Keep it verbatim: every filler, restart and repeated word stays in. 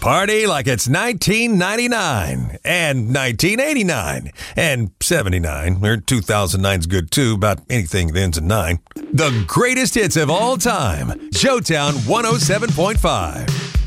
Party like it's nineteen ninety-nine and nineteen eighty-nine and seventy-nine, or two thousand nine's good too, about anything that ends in nine. The greatest hits of all time. Showtown one oh seven point five.